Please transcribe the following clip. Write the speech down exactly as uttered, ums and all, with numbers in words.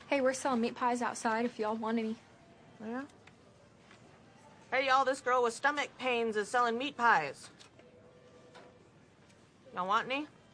Hey, we're selling meat pies outside if y'all want any. Yeah? Hey, y'all, this girl with stomach pains is selling meat pies. Y'all want any?